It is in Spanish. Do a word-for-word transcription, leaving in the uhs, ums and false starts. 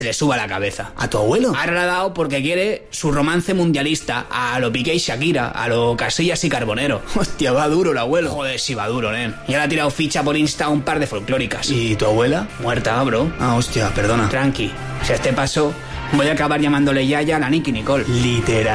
le suba a la cabeza. ¿A tu abuelo? Ahora le ha dado porque quiere su romance mundialista a lo Piqué y Shakira, a lo Casillas y Carbonero. Hostia, va duro el abuelo. Joder, sí va duro, nen. Y ahora ha tirado ficha por Insta a un par de folclóricas. ¿Y tu abuela? Muerta, bro. Ah, hostia, perdona. Tranqui. Si a este paso, voy a acabar llamándole Yaya a la Nicky Nicole. Literal.